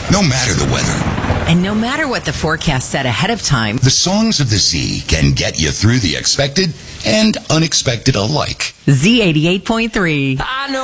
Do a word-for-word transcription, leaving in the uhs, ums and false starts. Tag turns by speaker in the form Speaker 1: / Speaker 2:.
Speaker 1: no matter the weather.
Speaker 2: And no matter what the forecast said ahead of time,
Speaker 1: The songs of the Z can get you through the expected and unexpected alike.
Speaker 2: Z eighty-eight point three.
Speaker 3: I know